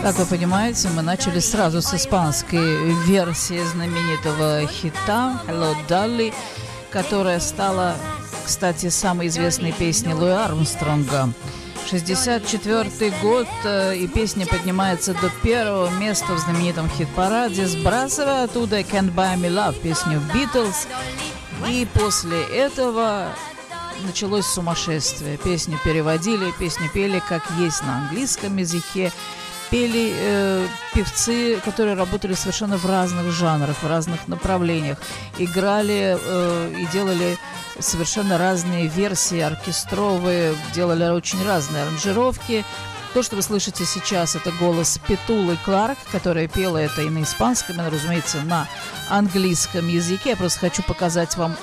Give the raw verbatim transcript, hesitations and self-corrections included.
Как вы понимаете, мы начали сразу с испанской версии знаменитого хита «Hello, Dolly», которая стала, кстати, самой известной песней Луи Армстронга. шестьдесят четвёртый год, и песня поднимается до первого места в знаменитом хит-параде, сбрасывая оттуда «Can't Buy Me Love», песню «Beatles». И после этого началось сумасшествие. Песню переводили, песню пели как есть на английском языке. Пели э, певцы, которые работали совершенно в разных жанрах, в разных направлениях. Играли э, и делали совершенно разные версии оркестровые, делали очень разные аранжировки. То, что вы слышите сейчас, это голос Петулы Кларк, которая пела это и на испанском, и, разумеется, на английском языке. Я просто хочу показать вам